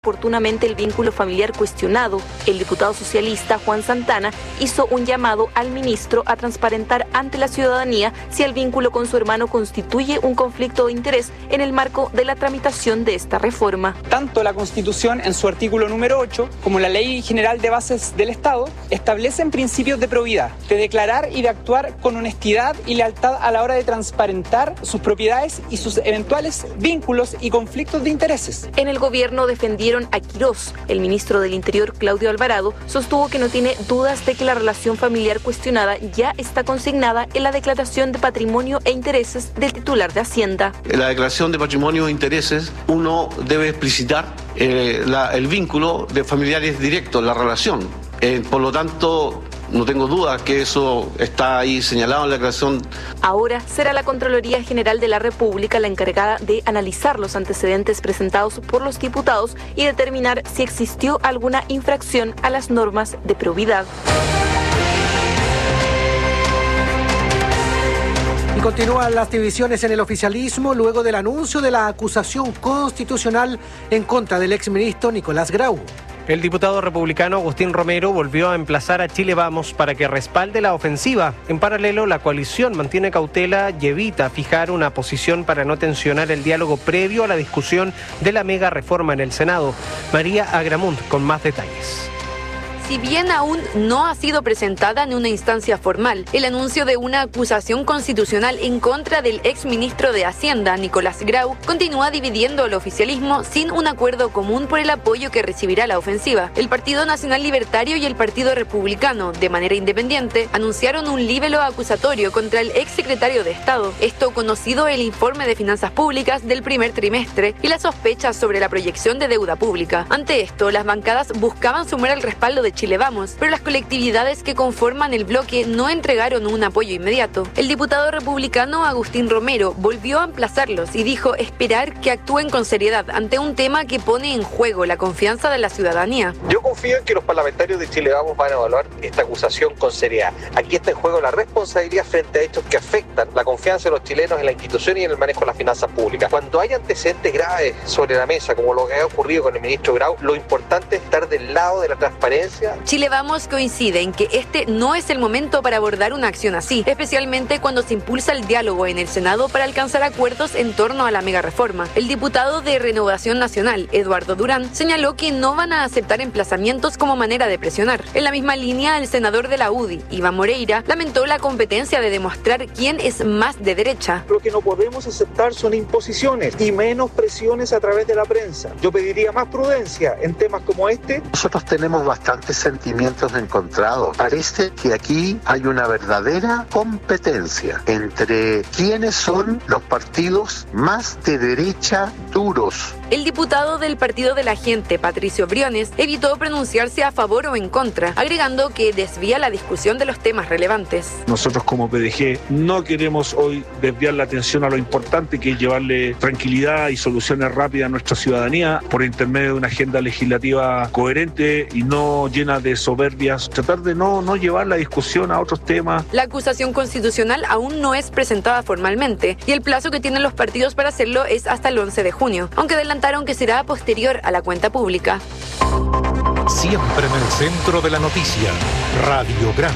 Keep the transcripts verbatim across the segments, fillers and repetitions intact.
oportunamente el vínculo familiar cuestionado. El diputado socialista Juan Santana hizo un llamado al ministro a transparentar ante la ciudadanía si el vínculo con su hermano constituye un conflicto de interés en el marco de la tramitación de esta reforma. Tanto la Constitución en su artículo número ocho como la Ley General de Bases del Estado establecen principios de probidad, de declarar y de actuar con honestidad y lealtad a la hora de transparentar sus propiedades y sus eventuales vínculos y conflictos de intereses. En el gobierno defendieron a Quirós. El ministro del Interior, Claudio Alvarado, sostuvo que no tiene dudas de que la relación familiar cuestionada ya está consignada en la declaración de patrimonio e intereses del titular de Hacienda. En la declaración de patrimonio e intereses, uno debe explicitar eh, la, el vínculo de familiares directos, la relación. Eh, por lo tanto, no tengo duda que eso está ahí señalado en la declaración. Ahora será la Contraloría General de la República la encargada de analizar los antecedentes presentados por los diputados y determinar si existió alguna infracción a las normas de probidad. Y continúan las divisiones en el oficialismo luego del anuncio de la acusación constitucional en contra del exministro Nicolás Grau. El diputado republicano Agustín Romero volvió a emplazar a Chile Vamos para que respalde la ofensiva. En paralelo, la coalición mantiene cautela y evita fijar una posición para no tensionar el diálogo previo a la discusión de la mega reforma en el Senado. María Agramunt con más detalles. Si bien aún no ha sido presentada en una instancia formal, el anuncio de una acusación constitucional en contra del exministro de Hacienda, Nicolás Grau, continúa dividiendo al oficialismo sin un acuerdo común por el apoyo que recibirá la ofensiva. El Partido Nacional Libertario y el Partido Republicano, de manera independiente, anunciaron un libelo acusatorio contra el exsecretario de Estado. Esto conocido el informe de finanzas públicas del primer trimestre y las sospechas sobre la proyección de deuda pública. Ante esto, las bancadas buscaban sumar el respaldo de Chile Vamos, pero las colectividades que conforman el bloque no entregaron un apoyo inmediato. El diputado republicano Agustín Romero volvió a emplazarlos y dijo esperar que actúen con seriedad ante un tema que pone en juego la confianza de la ciudadanía. Yo confío en que los parlamentarios de Chile Vamos van a evaluar esta acusación con seriedad. Aquí está en juego la responsabilidad frente a hechos que afectan la confianza de los chilenos en la institución y en el manejo de las finanzas públicas. Cuando hay antecedentes graves sobre la mesa, como lo que ha ocurrido con el ministro Grau, lo importante es estar del lado de la transparencia. Chile Vamos coincide en que este no es el momento para abordar una acción así, especialmente cuando se impulsa el diálogo en el Senado para alcanzar acuerdos en torno a la mega reforma. El diputado de Renovación Nacional, Eduardo Durán, señaló que no van a aceptar emplazamientos como manera de presionar. En la misma línea, el senador de la U D I, Iván Moreira, lamentó la competencia de demostrar quién es más de derecha. Lo que no podemos aceptar son imposiciones y menos presiones a través de la prensa. Yo pediría más prudencia en temas como este. Nosotros tenemos bastantes sentimientos encontrados. Parece que aquí hay una verdadera competencia entre quiénes son los partidos más de derecha duros. El diputado del Partido de la Gente, Patricio Briones, evitó pronunciarse a favor o en contra, agregando que desvía la discusión de los temas relevantes. Nosotros como P D G no queremos hoy desviar la atención a lo importante que es llevarle tranquilidad y soluciones rápidas a nuestra ciudadanía por intermedio de una agenda legislativa coherente y no llena de soberbias, tratar de no, no llevar la discusión a otros temas. La acusación constitucional aún no es presentada formalmente y el plazo que tienen los partidos para hacerlo es hasta el once de junio, aunque adelantaron que será posterior a la cuenta pública. Siempre en el centro de la noticia, Radiograma.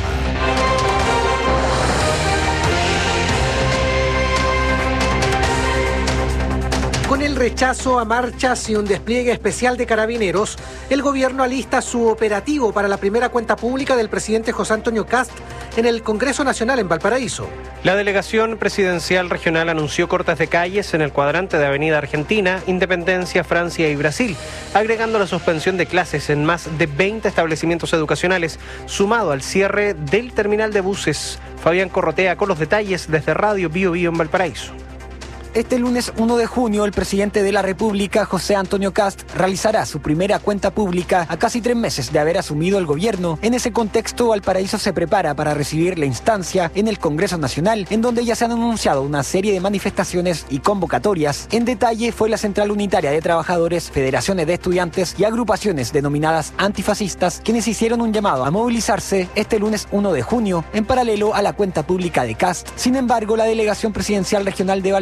Con el rechazo a marchas y un despliegue especial de carabineros, el gobierno alista su operativo para la primera cuenta pública del presidente José Antonio Kast en el Congreso Nacional en Valparaíso. La delegación presidencial regional anunció cortes de calles en el cuadrante de Avenida Argentina, Independencia, Francia y Brasil, agregando la suspensión de clases en más de veinte establecimientos educacionales, sumado al cierre del terminal de buses. Fabián Corrotea con los detalles desde Radio Bio Bio en Valparaíso. Este lunes uno de junio, el presidente de la República, José Antonio Kast, realizará su primera cuenta pública a casi tres meses de haber asumido el gobierno. En ese contexto, Valparaíso se prepara para recibir la instancia en el Congreso Nacional, en donde ya se han anunciado una serie de manifestaciones y convocatorias. En detalle, fue la Central Unitaria de Trabajadores, federaciones de estudiantes y agrupaciones denominadas antifascistas quienes hicieron un llamado a movilizarse este lunes uno de junio, en paralelo a la cuenta pública de Kast. Sin embargo, la delegación presidencial regional de Valparaíso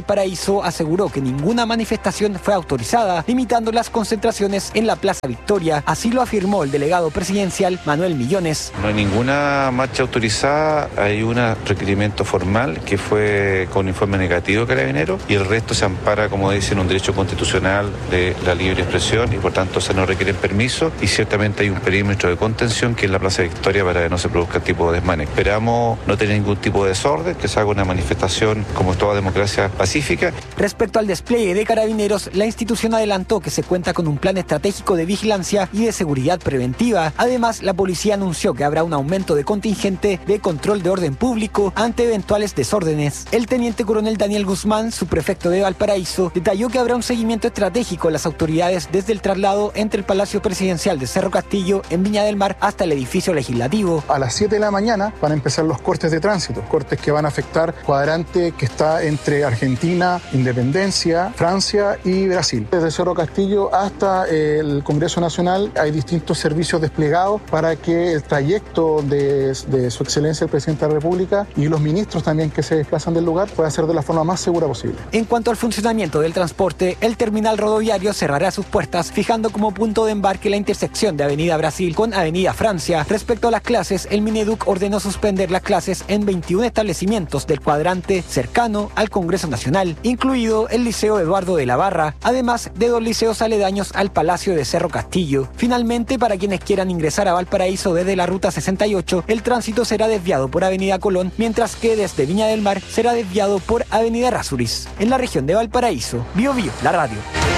Valparaíso aseguró que ninguna manifestación fue autorizada, limitando las concentraciones en la Plaza Victoria. Así lo afirmó el delegado presidencial Manuel Millones. No hay ninguna marcha autorizada, hay un requerimiento formal que fue con informe negativo de Carabineros y el resto se ampara, como dicen, un derecho constitucional de la libre expresión y por tanto se no requieren permiso y ciertamente hay un perímetro de contención que es la Plaza Victoria para que no se produzca tipo de desmanes. Esperamos no tener ningún tipo de desorden, que se haga una manifestación como toda democracia pacífica. Respecto al despliegue de Carabineros, la institución adelantó que se cuenta con un plan estratégico de vigilancia y de seguridad preventiva. Además, la policía anunció que habrá un aumento de contingente de control de orden público ante eventuales desórdenes. El teniente coronel Daniel Guzmán, subprefecto de Valparaíso, detalló que habrá un seguimiento estratégico de las autoridades desde el traslado entre el Palacio Presidencial de Cerro Castillo en Viña del Mar hasta el edificio legislativo. A las siete de la mañana van a empezar los cortes de tránsito, cortes que van a afectar cuadrante que está entre Argentina, Independencia, Francia y Brasil. Desde Cerro Castillo hasta el Congreso Nacional hay distintos servicios desplegados para que el trayecto de, de su excelencia el presidente de la República y los ministros también que se desplazan del lugar pueda ser de la forma más segura posible. En cuanto al funcionamiento del transporte, el terminal rodoviario cerrará sus puertas, fijando como punto de embarque la intersección de Avenida Brasil con Avenida Francia. Respecto a las clases, el Mineduc ordenó suspender las clases en veintiún establecimientos del cuadrante cercano al Congreso Nacional, incluido el Liceo Eduardo de la Barra, además de dos liceos aledaños al Palacio de Cerro Castillo. Finalmente, para quienes quieran ingresar a Valparaíso desde la Ruta sesenta y ocho, el tránsito será desviado por Avenida Colón, mientras que desde Viña del Mar será desviado por Avenida Errázuriz. En la región de Valparaíso, Bio Bio, la radio.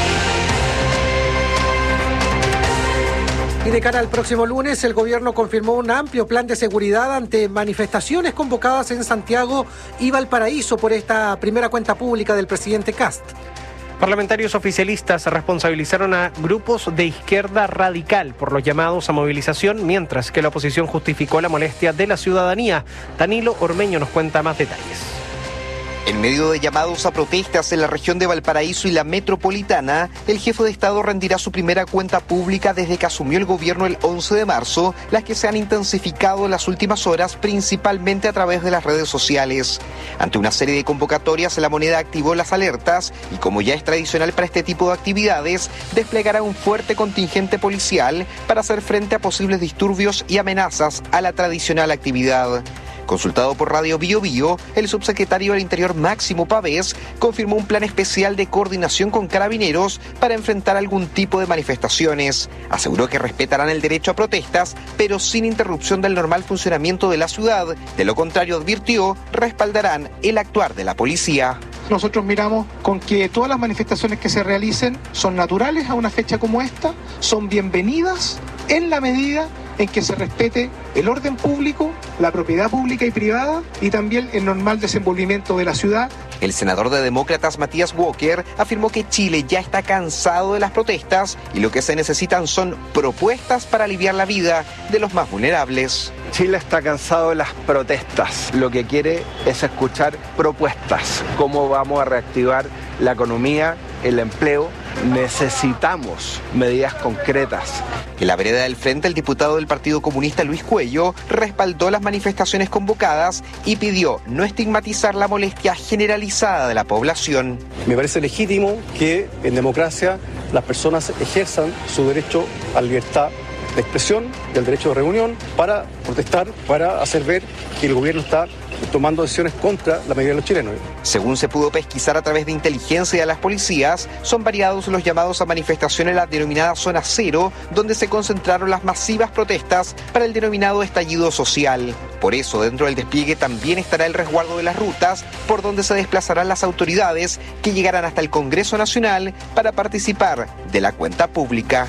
Y de cara al próximo lunes, el gobierno confirmó un amplio plan de seguridad ante manifestaciones convocadas en Santiago y Valparaíso por esta primera cuenta pública del presidente Kast. Parlamentarios oficialistas responsabilizaron a grupos de izquierda radical por los llamados a movilización, mientras que la oposición justificó la molestia de la ciudadanía. Danilo Ormeño nos cuenta más detalles. En medio de llamados a protestas en la región de Valparaíso y la metropolitana, el jefe de Estado rendirá su primera cuenta pública desde que asumió el gobierno el once de marzo, las que se han intensificado en las últimas horas, principalmente a través de las redes sociales. Ante una serie de convocatorias, la moneda activó las alertas y, como ya es tradicional para este tipo de actividades, desplegará un fuerte contingente policial para hacer frente a posibles disturbios y amenazas a la tradicional actividad. Consultado por Radio Bio Bio, el subsecretario del Interior Máximo Pavés confirmó un plan especial de coordinación con Carabineros para enfrentar algún tipo de manifestaciones. Aseguró que respetarán el derecho a protestas, pero sin interrupción del normal funcionamiento de la ciudad. De lo contrario, advirtió, respaldarán el actuar de la policía. Nosotros miramos con que todas las manifestaciones que se realicen son naturales a una fecha como esta, son bienvenidas en la medida en que se respete el orden público, la propiedad pública y privada y también el normal desenvolvimiento de la ciudad. El senador de Demócratas Matías Walker afirmó que Chile ya está cansado de las protestas y lo que se necesitan son propuestas para aliviar la vida de los más vulnerables. Chile está cansado de las protestas. Lo que quiere es escuchar propuestas. ¿Cómo vamos a reactivar la economía, el empleo? Necesitamos medidas concretas. En la vereda del frente, el diputado del Partido Comunista Luis Cuello respaldó las manifestaciones convocadas y pidió no estigmatizar la molestia generalizada de la población. Me parece legítimo que en democracia las personas ejerzan su derecho a la libertad de expresión y el derecho de reunión para protestar, para hacer ver que el gobierno está tomando decisiones contra la mayoría de los chilenos. Según se pudo pesquisar a través de inteligencia de las policías, son variados los llamados a manifestación en la denominada Zona Cero, donde se concentraron las masivas protestas para el denominado estallido social. Por eso, dentro del despliegue también estará el resguardo de las rutas, por donde se desplazarán las autoridades que llegarán hasta el Congreso Nacional para participar de la cuenta pública.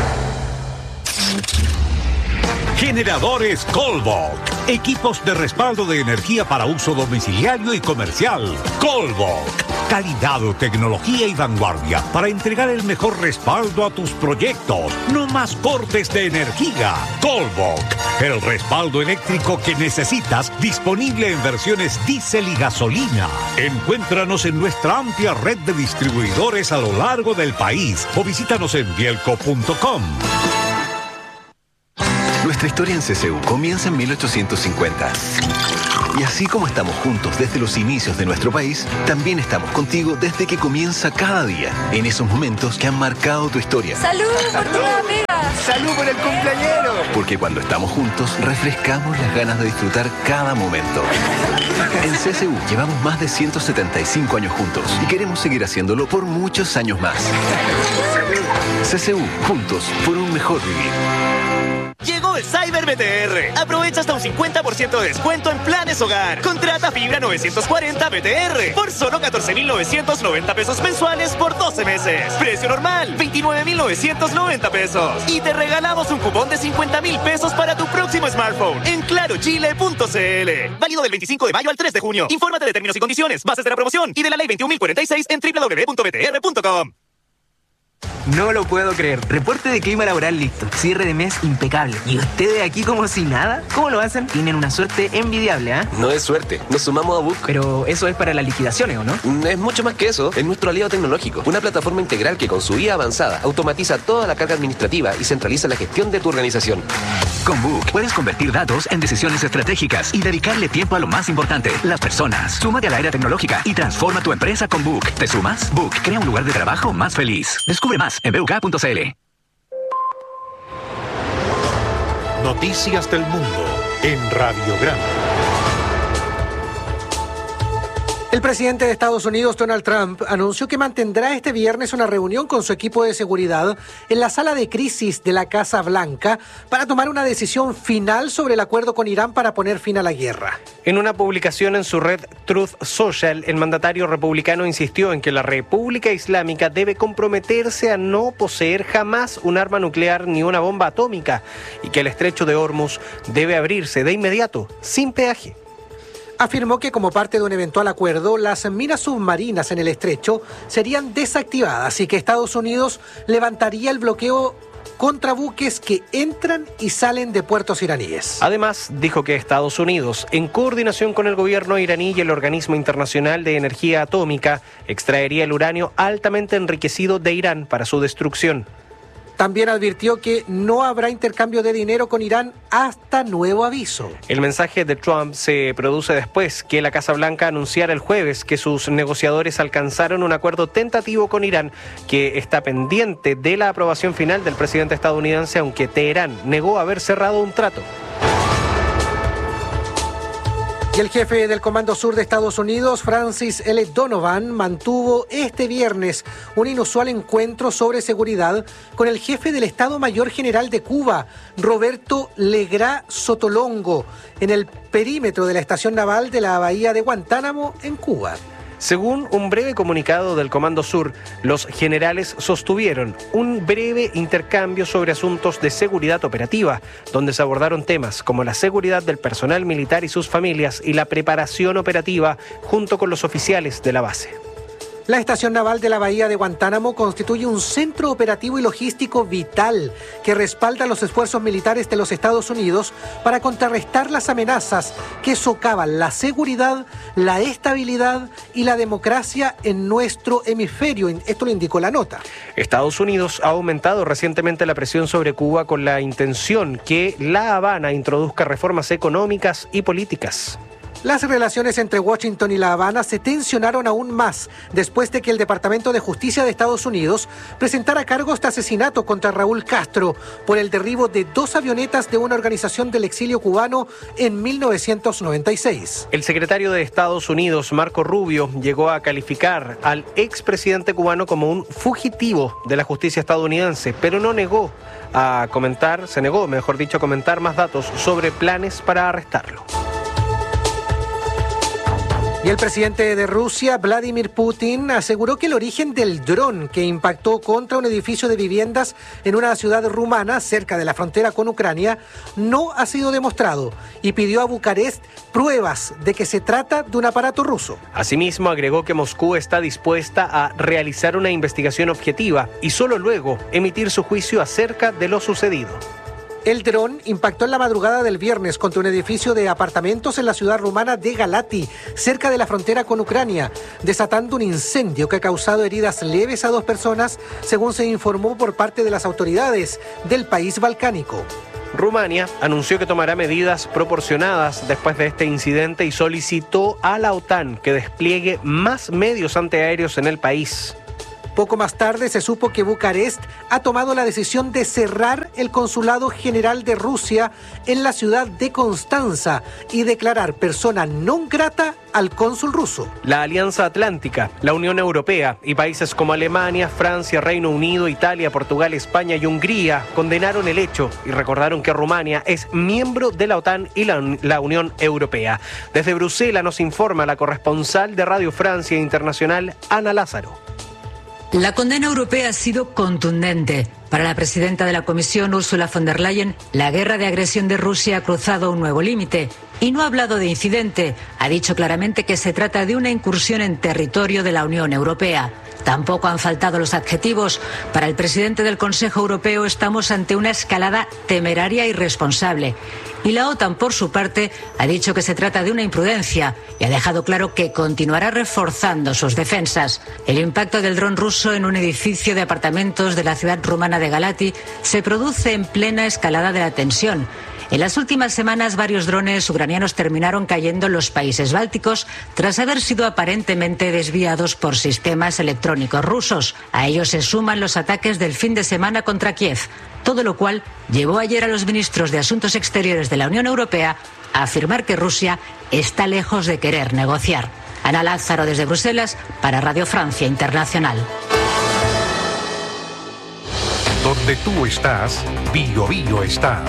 Generadores Colbok. Equipos de respaldo de energía para uso domiciliario y comercial. Colbok. Calidad, tecnología y vanguardia para entregar el mejor respaldo a tus proyectos. No más cortes de energía. Colbok. El respaldo eléctrico que necesitas, disponible en versiones diésel y gasolina. Encuéntranos en nuestra amplia red de distribuidores a lo largo del país o visítanos en bielco punto com. Nuestra historia en C C U comienza en mil ochocientos cincuenta. Y así como estamos juntos desde los inicios de nuestro país, también estamos contigo desde que comienza cada día, en esos momentos que han marcado tu historia. ¡Salud por tu amiga! ¡Salud por el cumpleañero! Porque cuando estamos juntos, refrescamos las ganas de disfrutar cada momento. En C S U llevamos más de ciento setenta y cinco años juntos y queremos seguir haciéndolo por muchos años más. C S U, juntos por un mejor vivir. Llegó el Cyber B T R. Aprovecha hasta un cincuenta por ciento de descuento en planes hogar. Contrata fibra novecientos cuarenta B T R por solo catorce mil novecientos noventa pesos mensuales por doce meses. Precio normal, veintinueve mil novecientos noventa pesos. Y te regalamos un cupón de cincuenta mil pesos para tu próximo smartphone en claro chile punto c l. Válido del veinticinco de mayo al tres de junio. Infórmate de términos y condiciones, bases de la promoción y de la ley veintiún mil cuarenta y seis en doble u doble u doble u punto b t r punto com. No lo puedo creer. Reporte de clima laboral listo. Cierre de mes impecable. ¿Y ustedes aquí como si nada? ¿Cómo lo hacen? Tienen una suerte envidiable, ¿ah? ¿eh? No es suerte. Nos sumamos a Book. Pero eso es para las liquidaciones, ¿o no? Es mucho más que eso. Es nuestro aliado tecnológico. Una plataforma integral que con su I A avanzada automatiza toda la carga administrativa y centraliza la gestión de tu organización. Con Book puedes convertir datos en decisiones estratégicas y dedicarle tiempo a lo más importante, las personas. Súmate a la era tecnológica y transforma tu empresa con Book. ¿Te sumas? Book crea un lugar de trabajo más feliz. Descubre más en b u k punto c l. Noticias del mundo en Radiograma. El presidente de Estados Unidos, Donald Trump, anunció que mantendrá este viernes una reunión con su equipo de seguridad en la sala de crisis de la Casa Blanca para tomar una decisión final sobre el acuerdo con Irán para poner fin a la guerra. En una publicación en su red Truth Social, el mandatario republicano insistió en que la República Islámica debe comprometerse a no poseer jamás un arma nuclear ni una bomba atómica y que el estrecho de Hormuz debe abrirse de inmediato, sin peaje. Afirmó que como parte de un eventual acuerdo, las minas submarinas en el estrecho serían desactivadas y que Estados Unidos levantaría el bloqueo contra buques que entran y salen de puertos iraníes. Además, dijo que Estados Unidos, en coordinación con el gobierno iraní y el Organismo Internacional de Energía Atómica, extraería el uranio altamente enriquecido de Irán para su destrucción. También advirtió que no habrá intercambio de dinero con Irán hasta nuevo aviso. El mensaje de Trump se produce después que la Casa Blanca anunciara el jueves que sus negociadores alcanzaron un acuerdo tentativo con Irán que está pendiente de la aprobación final del presidente estadounidense, aunque Teherán negó haber cerrado un trato. Y el jefe del Comando Sur de Estados Unidos, Francis L. Donovan, mantuvo este viernes un inusual encuentro sobre seguridad con el jefe del Estado Mayor General de Cuba, Roberto Legrá Sotolongo, en el perímetro de la estación naval de la Bahía de Guantánamo, en Cuba. Según un breve comunicado del Comando Sur, los generales sostuvieron un breve intercambio sobre asuntos de seguridad operativa, donde se abordaron temas como la seguridad del personal militar y sus familias y la preparación operativa junto con los oficiales de la base. La estación naval de la Bahía de Guantánamo constituye un centro operativo y logístico vital que respalda los esfuerzos militares de los Estados Unidos para contrarrestar las amenazas que socavan la seguridad, la estabilidad y la democracia en nuestro hemisferio. Esto lo indicó la nota. Estados Unidos ha aumentado recientemente la presión sobre Cuba con la intención que La Habana introduzca reformas económicas y políticas. Las relaciones entre Washington y La Habana se tensionaron aún más después de que el Departamento de Justicia de Estados Unidos presentara cargos de asesinato contra Raúl Castro por el derribo de dos avionetas de una organización del exilio cubano en mil novecientos noventa y seis. El secretario de Estados Unidos, Marco Rubio, llegó a calificar al expresidente cubano como un fugitivo de la justicia estadounidense, pero no negó a comentar, se negó, mejor dicho, a comentar más datos sobre planes para arrestarlo. Y el presidente de Rusia, Vladimir Putin, aseguró que el origen del dron que impactó contra un edificio de viviendas en una ciudad rumana cerca de la frontera con Ucrania no ha sido demostrado y pidió a Bucarest pruebas de que se trata de un aparato ruso. Asimismo, agregó que Moscú está dispuesta a realizar una investigación objetiva y solo luego emitir su juicio acerca de lo sucedido. El dron impactó en la madrugada del viernes contra un edificio de apartamentos en la ciudad rumana de Galati, cerca de la frontera con Ucrania, desatando un incendio que ha causado heridas leves a dos personas, según se informó por parte de las autoridades del país balcánico. Rumania anunció que tomará medidas proporcionadas después de este incidente y solicitó a la OTAN que despliegue más medios antiaéreos en el país. Poco más tarde se supo que Bucarest ha tomado la decisión de cerrar el Consulado General de Rusia en la ciudad de Constanza y declarar persona non grata al cónsul ruso. La Alianza Atlántica, la Unión Europea y países como Alemania, Francia, Reino Unido, Italia, Portugal, España y Hungría condenaron el hecho y recordaron que Rumania es miembro de la OTAN y la, la Unión Europea. Desde Bruselas nos informa la corresponsal de Radio Francia Internacional, Ana Lázaro. La condena europea ha sido contundente. Para la presidenta de la Comisión, Ursula von der Leyen, la guerra de agresión de Rusia ha cruzado un nuevo límite. Y no ha hablado de incidente. Ha dicho claramente que se trata de una incursión en territorio de la Unión Europea. Tampoco han faltado los adjetivos. Para el presidente del Consejo Europeo estamos ante una escalada temeraria e irresponsable. Y la OTAN, por su parte, ha dicho que se trata de una imprudencia y ha dejado claro que continuará reforzando sus defensas. El impacto del dron ruso en un edificio de apartamentos de la ciudad rumana de Galati se produce en plena escalada de la tensión. En las últimas semanas, varios drones ucranianos terminaron cayendo en los países bálticos tras haber sido aparentemente desviados por sistemas electrónicos rusos. A ellos se suman los ataques del fin de semana contra Kiev, todo lo cual llevó ayer a los ministros de Asuntos Exteriores de la Unión Europea a afirmar que Rusia está lejos de querer negociar. Ana Lázaro desde Bruselas para Radio Francia Internacional. Donde tú estás, Bio Bio está.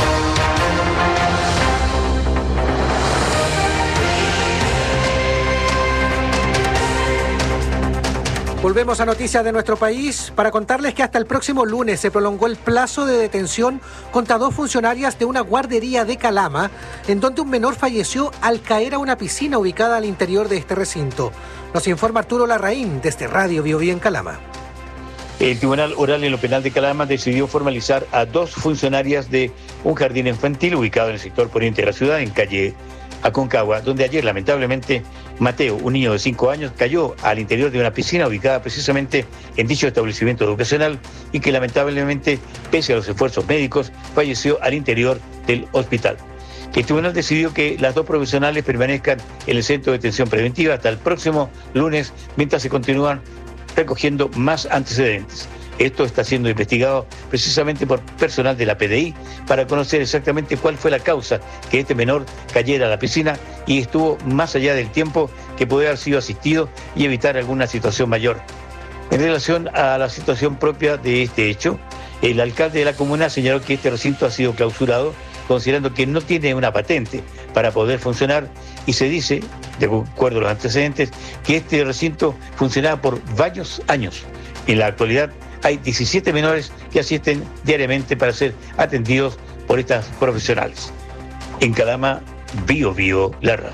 Volvemos a noticias de nuestro país para contarles que hasta el próximo lunes se prolongó el plazo de detención contra dos funcionarias de una guardería de Calama, en donde un menor falleció al caer a una piscina ubicada al interior de este recinto. Nos informa Arturo Larraín desde Radio Bio Bio en Calama. El Tribunal Oral en lo Penal de Calama decidió formalizar a dos funcionarias de un jardín infantil ubicado en el sector poniente de la ciudad, en calle Aconcagua, donde ayer lamentablemente Mateo, un niño de cinco años, cayó al interior de una piscina ubicada precisamente en dicho establecimiento educacional y que lamentablemente, pese a los esfuerzos médicos, falleció al interior del hospital. El tribunal decidió que las dos profesionales permanezcan en el centro de detención preventiva hasta el próximo lunes, mientras se continúan recogiendo más antecedentes. Esto está siendo investigado precisamente por personal de la P D I para conocer exactamente cuál fue la causa que este menor cayera a la piscina y estuvo más allá del tiempo que puede haber sido asistido y evitar alguna situación mayor. En relación a la situación propia de este hecho, el alcalde de la comuna señaló que este recinto ha sido clausurado considerando que no tiene una patente para poder funcionar y se dice, de acuerdo a los antecedentes, que este recinto funcionaba por varios años. En la actualidad hay diecisiete menores que asisten diariamente para ser atendidos por estas profesionales. En Calama, Bio Bio, la radio.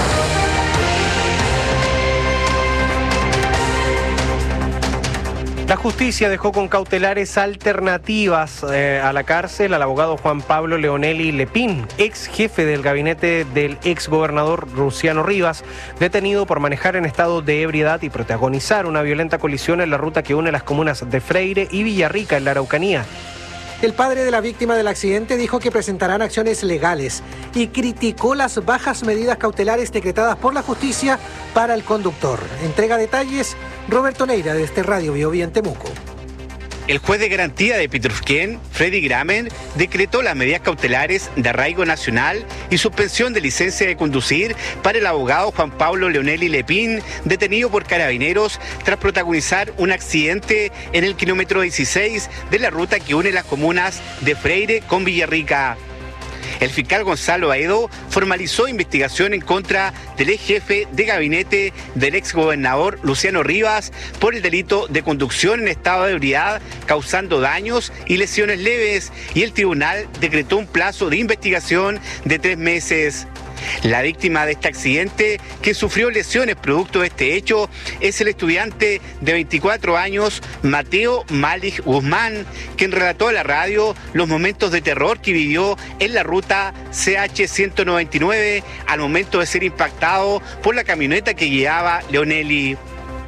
La justicia dejó con cautelares alternativas eh, a la cárcel al abogado Juan Pablo Leonelli Lepín, ex jefe del gabinete del ex gobernador Luciano Rivas, detenido por manejar en estado de ebriedad y protagonizar una violenta colisión en la ruta que une las comunas de Freire y Villarrica en la Araucanía. El padre de la víctima del accidente dijo que presentarán acciones legales y criticó las bajas medidas cautelares decretadas por la justicia para el conductor. Entrega detalles Roberto Neira desde Radio Bio Bio en Temuco. El juez de garantía de Petrusquén, Freddy Gramen, decretó las medidas cautelares de arraigo nacional y suspensión de licencia de conducir para el abogado Juan Pablo Leonelli Lepín, detenido por carabineros tras protagonizar un accidente en el kilómetro dieciséis de la ruta que une las comunas de Freire con Villarrica. El fiscal Gonzalo Aedo formalizó investigación en contra del ex jefe de gabinete del ex gobernador Luciano Rivas por el delito de conducción en estado de ebriedad causando daños y lesiones leves, y el tribunal decretó un plazo de investigación de tres meses. La víctima de este accidente, que sufrió lesiones producto de este hecho, es el estudiante de veinticuatro años, Mateo Malik Guzmán, quien relató a la radio los momentos de terror que vivió en la ruta C H ciento noventa y nueve al momento de ser impactado por la camioneta que guiaba Leonelli.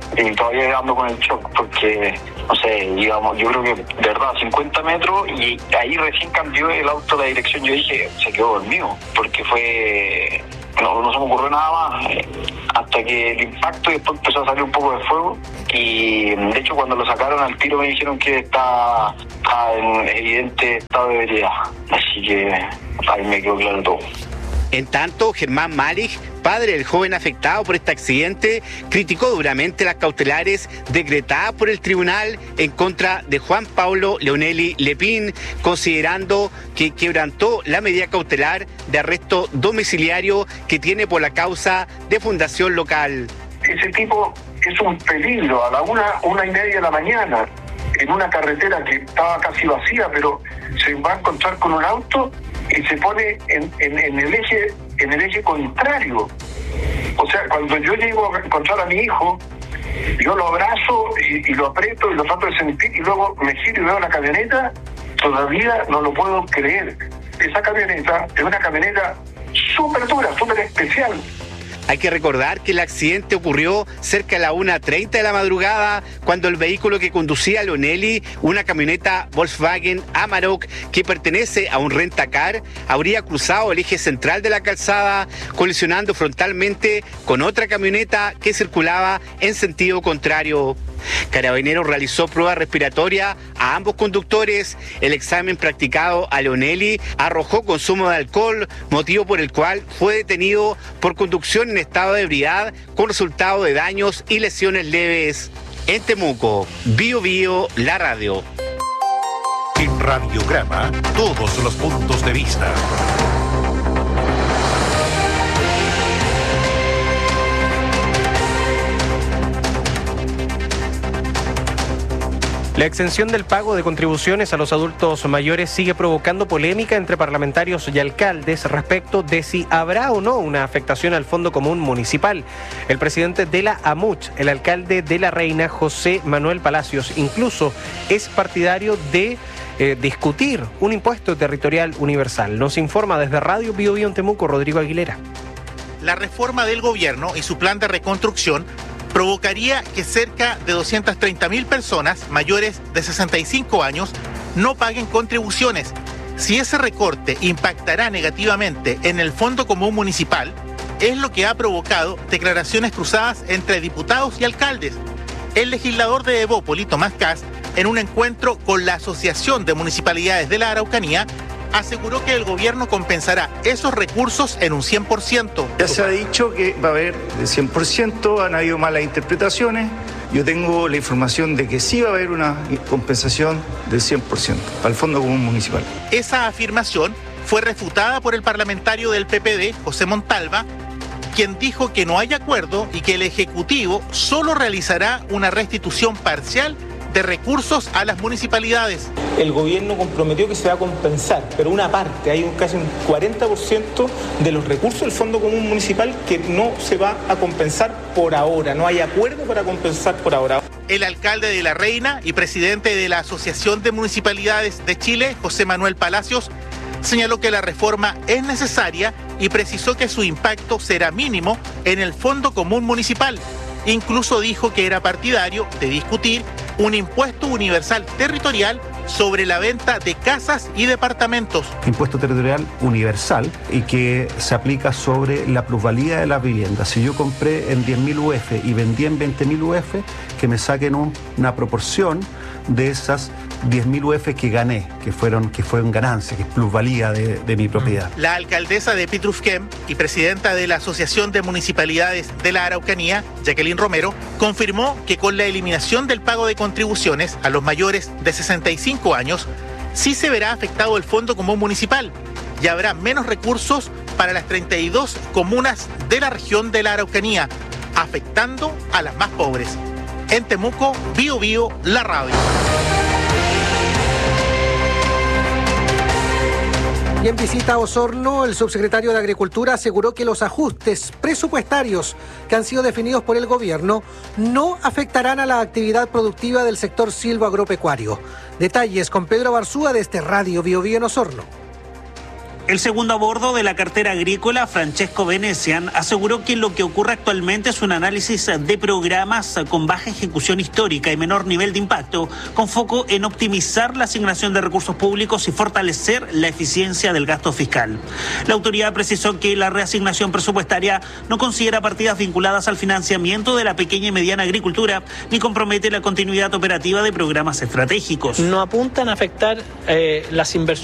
y todavía ando con el shock porque, no sé, digamos, yo creo que de verdad cincuenta metros y ahí recién cambió el auto la dirección. Yo dije, se quedó dormido porque fue, no, no se me ocurrió nada más hasta que el impacto y después empezó a salir un poco de fuego y de hecho cuando lo sacaron al tiro me dijeron que está, está en evidente estado de ebriedad, así que ahí me quedó claro todo. En tanto, Germán Malich, padre del joven afectado por este accidente, criticó duramente las cautelares decretadas por el tribunal en contra de Juan Pablo Leonelli Lepín, considerando que quebrantó la medida cautelar de arresto domiciliario que tiene por la causa de fundación local. Ese tipo es un peligro a la una, una y media de la mañana, en una carretera que estaba casi vacía, pero se va a encontrar con un auto y se pone en, en, en el eje en el eje contrario. O sea, cuando yo llego a encontrar a mi hijo, yo lo abrazo y, y lo aprieto y lo trato de sentir y luego me giro y veo la camioneta, todavía no lo puedo creer. Esa camioneta es una camioneta súper dura, súper especial. Hay que recordar que el accidente ocurrió cerca de la una treinta de la madrugada, cuando el vehículo que conducía Leonelli, una camioneta Volkswagen Amarok que pertenece a un rentacar, habría cruzado el eje central de la calzada, colisionando frontalmente con otra camioneta que circulaba en sentido contrario. Carabineros realizó prueba respiratoria a ambos conductores. El examen practicado a Leonelli arrojó consumo de alcohol, motivo por el cual fue detenido por conducción en estado de ebriedad con resultado de daños y lesiones leves. En Temuco, Bio Bio, la radio. En Radiograma, todos los puntos de vista. La exención del pago de contribuciones a los adultos mayores sigue provocando polémica entre parlamentarios y alcaldes respecto de si habrá o no una afectación al Fondo Común Municipal. El presidente de la AMUCH, el alcalde de La Reina, José Manuel Palacios, incluso es partidario de eh, discutir un impuesto territorial universal. Nos informa desde Radio Bio Bio en Temuco, Rodrigo Aguilera. La reforma del gobierno y su plan de reconstrucción provocaría que cerca de doscientas treinta mil personas mayores de sesenta y cinco años no paguen contribuciones. Si ese recorte impactará negativamente en el Fondo Común Municipal, es lo que ha provocado declaraciones cruzadas entre diputados y alcaldes. El legislador de Evópoli, Tomás Kass, en un encuentro con la Asociación de Municipalidades de la Araucanía, aseguró que el gobierno compensará esos recursos en un cien por ciento. Ya se ha dicho que va a haber el cien por ciento, han habido malas interpretaciones. Yo tengo la información de que sí va a haber una compensación del cien por ciento al Fondo Común Municipal. Esa afirmación fue refutada por el parlamentario del P P D, José Montalva, quien dijo que no hay acuerdo y que el Ejecutivo solo realizará una restitución parcial de recursos a las municipalidades. El gobierno comprometió que se va a compensar, pero una parte, hay un, casi un cuarenta por ciento de los recursos del Fondo Común Municipal que no se va a compensar por ahora, no hay acuerdo para compensar por ahora. El alcalde de La Reina y presidente de la Asociación de Municipalidades de Chile, José Manuel Palacios, señaló que la reforma es necesaria y precisó que su impacto será mínimo en el Fondo Común Municipal. Incluso dijo que era partidario de discutir un impuesto universal territorial sobre la venta de casas y departamentos. Impuesto territorial universal y que se aplica sobre la plusvalía de las viviendas. Si yo compré en diez mil U F y vendí en veinte mil U F, que me saquen un, una proporción de esas diez mil U F que gané, que fueron, que fueron ganancias, que es plusvalía de, de mi propiedad. La alcaldesa de Pitrufquén y presidenta de la Asociación de Municipalidades de la Araucanía, Jacqueline Romero, confirmó que con la eliminación del pago de contribuciones a los mayores de sesenta y cinco años, sí se verá afectado el Fondo Común Municipal y habrá menos recursos para las treinta y dos comunas de la región de la Araucanía, afectando a las más pobres. En Temuco, Bio Bio, la radio. Y en visita a Osorno, el subsecretario de Agricultura aseguró que los ajustes presupuestarios que han sido definidos por el gobierno no afectarán a la actividad productiva del sector silvoagropecuario. Detalles con Pedro Barzúa de este Radio Bio Bio en Osorno. El segundo a bordo de la cartera agrícola, Francesco Venecian, aseguró que lo que ocurre actualmente es un análisis de programas con baja ejecución histórica y menor nivel de impacto, con foco en optimizar la asignación de recursos públicos y fortalecer la eficiencia del gasto fiscal. La autoridad precisó que la reasignación presupuestaria no considera partidas vinculadas al financiamiento de la pequeña y mediana agricultura, ni compromete la continuidad operativa de programas estratégicos. No apuntan a afectar eh, las inversiones